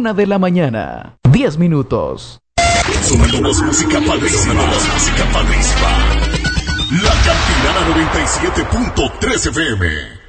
1 de la mañana, 10 minutos. Sonando más música padrísima. La Cantinana 97.3 FM.